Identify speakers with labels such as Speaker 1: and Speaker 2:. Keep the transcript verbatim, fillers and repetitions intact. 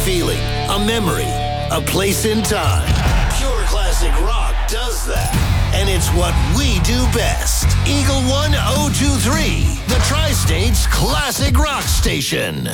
Speaker 1: feeling, a memory, a place in time. Pure classic rock does that. And it's what we do best. Eagle one oh two three, the Tri-State's classic rock station.